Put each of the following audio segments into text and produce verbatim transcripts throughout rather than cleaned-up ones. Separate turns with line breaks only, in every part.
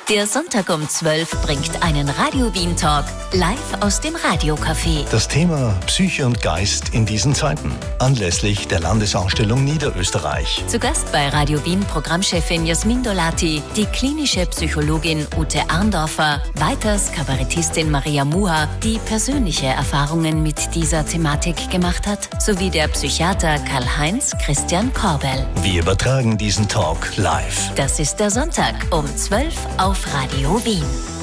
Der Sonntag um zwölf bringt einen Radio Wien Talk live aus dem Radiocafé.
Das Thema Psyche und Geist in diesen Zeiten, anlässlich der Landesausstellung Niederösterreich.
Zu Gast bei Radio Wien Programmchefin Jasmin Dolati, die klinische Psychologin Ute Arndorfer, weiters Kabarettistin Maria Muha, die persönliche Erfahrungen mit dieser Thematik gemacht hat, sowie der Psychiater Karl-Heinz Christian Korbel.
Wir übertragen diesen Talk live.
Das ist der Sonntag um zwölf auf Radio Wien.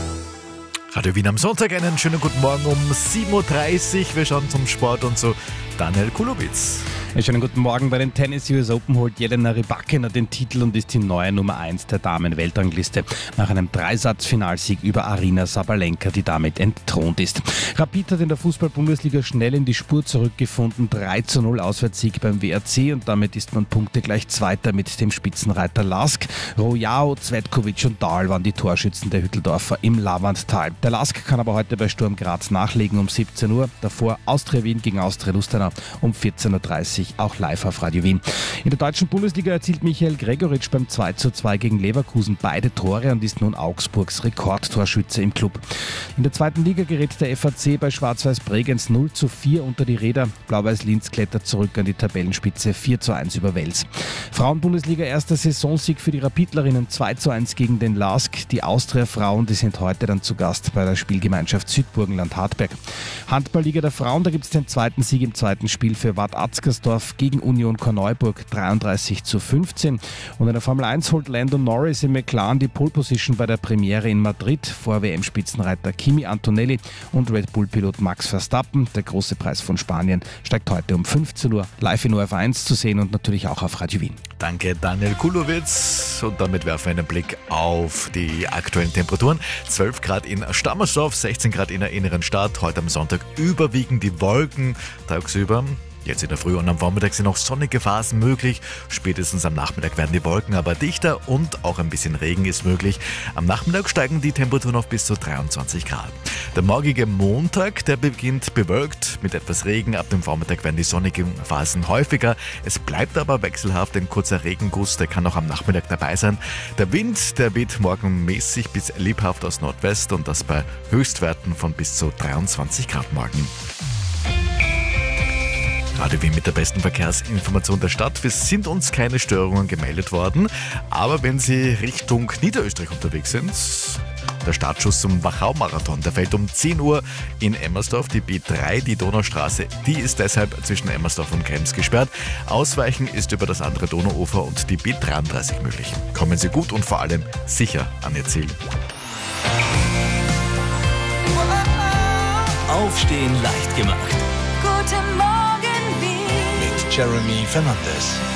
Radio Wien am Sonntag, einen schönen guten Morgen um sieben Uhr dreißig. Wir schauen zum Sport und zu Daniel Kulowitz.
Ja, schönen guten Morgen. Bei den Tennis U S Open holt Jelena Rybakina den Titel und ist die neue Nummer eins der Damen-Weltrangliste. Nach einem Dreisatz-Finalsieg über Aryna Sabalenka, die damit entthront ist. Rapid hat in der Fußball-Bundesliga schnell in die Spur zurückgefunden. drei zu null Auswärtssieg beim W R C und damit ist man punktegleich Zweiter mit dem Spitzenreiter Lask. Rojao, Cvetkovic und Dahl waren die Torschützen der Hütteldorfer im Lavandtal. Der Lask kann aber heute bei Sturm Graz nachlegen um siebzehn Uhr. Davor Austria Wien gegen Austria Lustenau um vierzehn Uhr dreißig. Auch live auf Radio Wien. In der deutschen Bundesliga erzielt Michael Gregoritsch beim zwei zu zwei gegen Leverkusen beide Tore und ist nun Augsburgs Rekordtorschütze im Club. In der zweiten Liga gerät der F A C bei Schwarz-Weiß Bregenz null zu vier unter die Räder. Blau-Weiß Linz klettert zurück an die Tabellenspitze vier zu eins über Wels. Frauen-Bundesliga erster Saisonsieg für die Rapidlerinnen zwei zu eins gegen den Lask. Die Austria-Frauen, die sind heute dann zu Gast bei der Spielgemeinschaft Südburgenland-Hartberg. Handballliga der Frauen, da gibt es den zweiten Sieg im zweiten Spiel für Wad Atzgersdorf gegen Union Korneuburg dreiunddreißig zu fünfzehn. Und in der Formel eins holt Lando Norris im McLaren die Pole Position bei der Premiere in Madrid vor W M-Spitzenreiter Kimi Antonelli und Red Bull-Pilot Max Verstappen. Der große Preis von Spanien steigt heute um fünfzehn Uhr live in O R F eins zu sehen und natürlich auch auf Radio Wien.
Danke Daniel Kulowitz und damit werfen wir einen Blick auf die aktuellen Temperaturen. zwölf Grad in Stammersdorf, sechzehn Grad in der inneren Stadt. Heute am Sonntag überwiegend die Wolken tagsüber. Jetzt in der Früh und am Vormittag sind noch sonnige Phasen möglich. Spätestens am Nachmittag werden die Wolken aber dichter und auch ein bisschen Regen ist möglich. Am Nachmittag steigen die Temperaturen auf bis zu dreiundzwanzig Grad. Der morgige Montag, der beginnt bewölkt mit etwas Regen. Ab dem Vormittag werden die sonnigen Phasen häufiger. Es bleibt aber wechselhaft. Ein kurzer Regenguss, der kann auch am Nachmittag dabei sein. Der Wind, der weht morgen mäßig bis lebhaft aus Nordwest und das bei Höchstwerten von bis zu dreiundzwanzig Grad morgen. Radio Wien mit der besten Verkehrsinformation der Stadt. Es sind uns keine Störungen gemeldet worden, aber wenn Sie Richtung Niederösterreich unterwegs sind, der Startschuss zum Wachau-Marathon, der fällt um zehn Uhr in Emmersdorf. Die B drei, die Donaustraße, die ist deshalb zwischen Emmersdorf und Krems gesperrt. Ausweichen ist über das andere Donauufer und die B dreiunddreißig möglich. Kommen Sie gut und vor allem sicher an Ihr Ziel.
Aufstehen leicht gemacht.
Guten Morgen, Wien.
Mit Jeremy Fernandes.